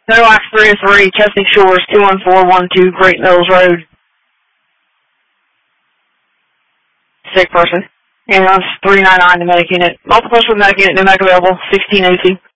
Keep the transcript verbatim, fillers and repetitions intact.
No X three oh three, Chesapeake Shores, two one four one two, Great Mills Road. Sick person. Ambulance three nine nine, the medic unit. Multiple with medic unit, no medic available, sixteen O C.